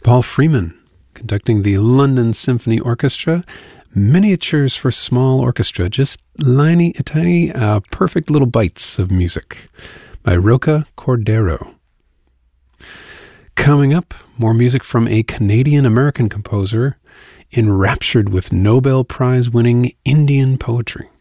Paul Freeman, conducting the London Symphony Orchestra, Miniatures for Small Orchestra, just tiny, perfect little bites of music by Roca Cordero. Coming up, more music from a Canadian-American composer enraptured with Nobel Prize-winning Indian poetry.